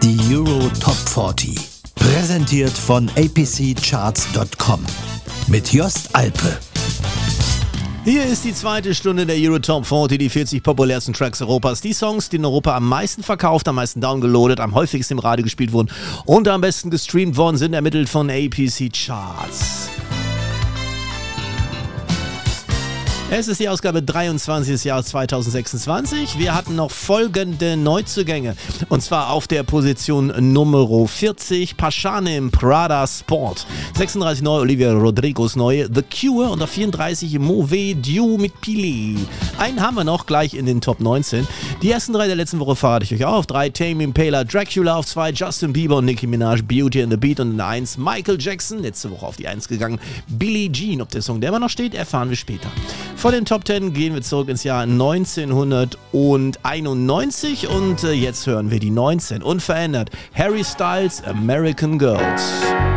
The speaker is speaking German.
Die Euro Top 40. Präsentiert von apccharts.com. Mit Jost Alpe. Hier ist die zweite Stunde der Euro Top 40, die 40 populärsten Tracks Europas. Die Songs, die in Europa am meisten verkauft, am meisten downgeloadet, am häufigsten im Radio gespielt wurden und am besten gestreamt worden sind, ermittelt von APC Charts. Es ist die Ausgabe 23 des Jahres 2026. Wir hatten noch folgende Neuzugänge. Und zwar auf der Position Nummer 40, Pashanim Prada Sport. 36 neu, Olivia Rodrigos neue The Cure. Und auf 34 Mauvais Dieu mit Pili. Einen haben wir noch gleich in den Top 19. Die ersten drei der letzten Woche verrate ich euch auch. Auf 3 Tame Impala Dracula, auf 2 Justin Bieber und Nicki Minaj Beauty and the Beat. Und in der 1 Michael Jackson, letzte Woche auf die 1 gegangen, Billie Jean. Ob der Song der immer noch steht, erfahren wir später. Von den Top 10 gehen wir zurück ins Jahr 1991 und jetzt hören wir die 19. Unverändert, Harry Styles, American Girls.